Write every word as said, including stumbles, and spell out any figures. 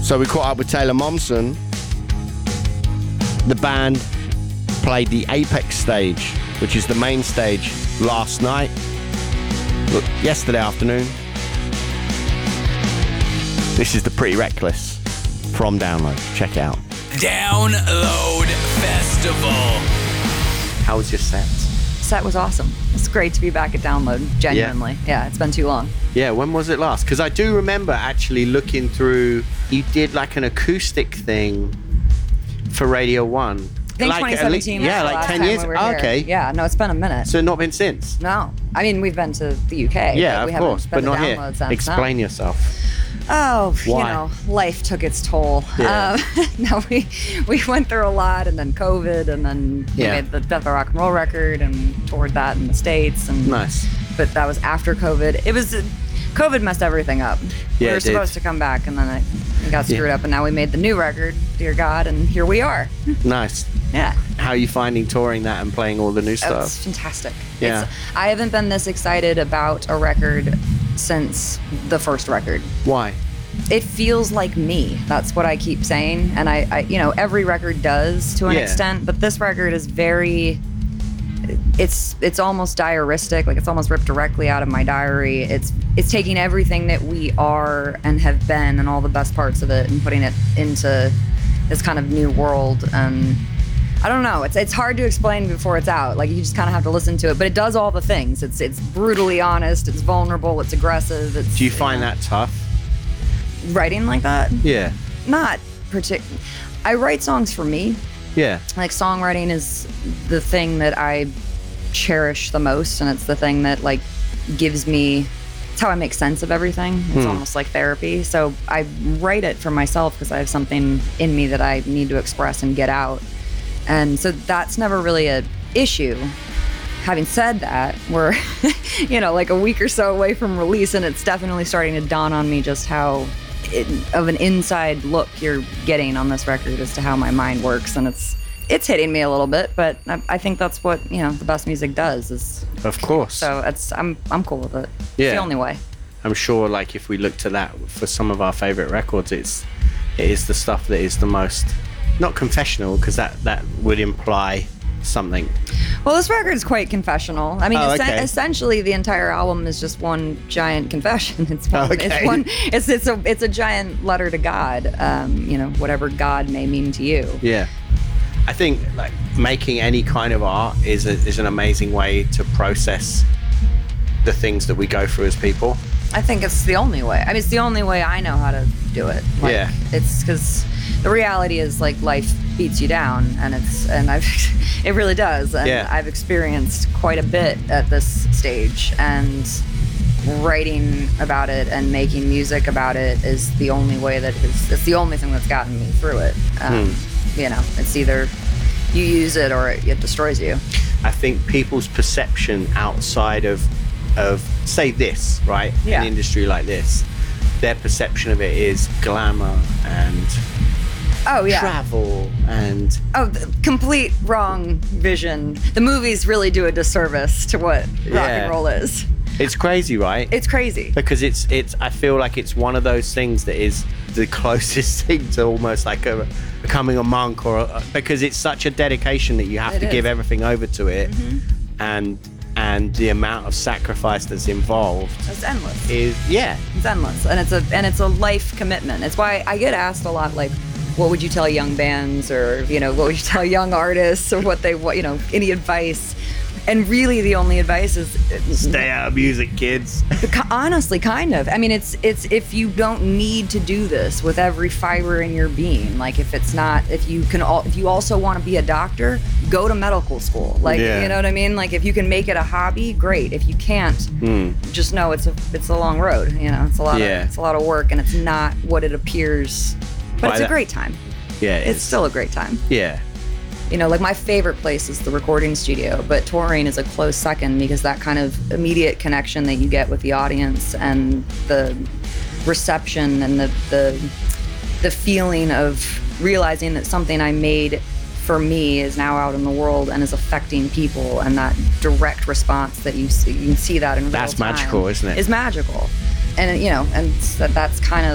So we caught up with Taylor Momsen. The band played the Apex stage, which is the main stage, last night. Look, yesterday afternoon. This is the Pretty Reckless from Download. Check it out. Download Festival. How was your set? Set was awesome. It's great to be back at Download, genuinely. Yeah, yeah, it's been too long. Yeah, when was it last? Because I do remember actually looking through, you did like an acoustic thing for Radio One. I think like, twenty seventeen was yeah, the like last ten time years. we were Oh, here. okay. Yeah, no, it's been a minute. So not been since? No. I mean, we've been to the U K. Yeah, but we of course, haven't but been to not here. Download since. Explain No. yourself. Oh, Why? you know, life took its toll. Yeah. Um, no, we we went through a lot, and then COVID, and then we Yeah. made the Death of Rock and Roll record, and toured that in the States. And Nice. But that was after COVID. It was, uh, COVID messed everything up. Yeah, we it were did. supposed to come back, and then it, it got screwed Yeah. up, and now we made the new record, Dear God, and here we are. Nice. Yeah. How are you finding touring that and playing all the new Oh, stuff? it's fantastic. Yeah. It's, I haven't been this excited about a record since the first record. Why? It feels like me. That's what I keep saying. And I, I you know, every record does to an Yeah. extent, but this record is very, it's it's almost diaristic. Like it's almost ripped directly out of my diary. It's it's taking everything that we are and have been and all the best parts of it and putting it into this kind of new world. And I don't know. It's it's hard to explain before it's out. Like you just kind of have to listen to it. But it does all the things. It's it's brutally honest. It's vulnerable. It's aggressive. It's, Do you find know, that tough? writing like that? Yeah. Not particular. I write songs for me. Yeah. Like songwriting is the thing that I cherish the most, and it's the thing that like gives me. It's how I make sense of everything. It's Hmm. almost like therapy. So I write it for myself because I have something in me that I need to express and get out, and so that's never really a issue. Having said that, we're you know like a week or so away from release, and it's definitely starting to dawn on me just how it, of an inside look you're getting on this record as to how my mind works, and it's it's hitting me a little bit, but I, I think that's what you know the best music does. Is Of course. so it's I'm I'm cool with it. Yeah. It's the only way. I'm sure like if we look to that for some of our favorite records, it's it is the stuff that is the most not confessional, because that that would imply something. Well, this record is quite confessional. I mean, Oh, essen- okay. essentially, the entire album is just one giant confession. It's one. Okay. It's one. It's it's a it's a giant letter to God. Um, you know, whatever God may mean to you. Yeah. I think like making any kind of art is a, is an amazing way to process the things that we go through as people. I think it's the only way. I mean, it's the only way I know how to do it. Like, Yeah. It's because the reality is like life beats you down, and it's and I've it really does, and Yeah. I've experienced quite a bit at this stage, and writing about it and making music about it is the only way that is it's the only thing that's gotten me through it. Um, Hmm. You know, it's either you use it or it, it destroys you. I think people's perception outside of of say this, right? Yeah. An industry like this, their perception of it is glamour and Oh yeah. travel and Oh, the complete wrong vision. The movies really do a disservice to what rock Yeah. and roll is. it's crazy, right? It's crazy. because it's it's I feel like it's one of those things that is the closest thing to almost like a becoming a monk, or a, because it's such a dedication that you have It to is. give everything over to it, and and the amount of sacrifice that's involved It's endless. is yeah It's endless, and it's a and it's a life commitment. It's why I get asked a lot, like, what would you tell young bands, or you know, what would you tell young artists, or what they what you know, any advice? And really, the only advice is stay out of music, kids. honestly, kind of. I mean, it's it's if you don't need to do this with every fiber in your being. Like, if it's not, if you can, al- if you also want to be a doctor, go to medical school. Like, Yeah. you know what I mean? Like, if you can make it a hobby, great. If you can't, just know it's a it's a long road. You know, it's a lot Yeah. of it's a lot of work, and it's not what it appears. But By it's that- a great time. Yeah, It's still a great time. yeah. You know, like my favorite place is the recording studio, but touring is a close second because that kind of immediate connection that you get with the audience and the reception and the the, the feeling of realizing that something I made for me is now out in the world and is affecting people, and that direct response that you see, you can see that in real That's time magical, isn't it? Is magical. And you know, and that that's kind of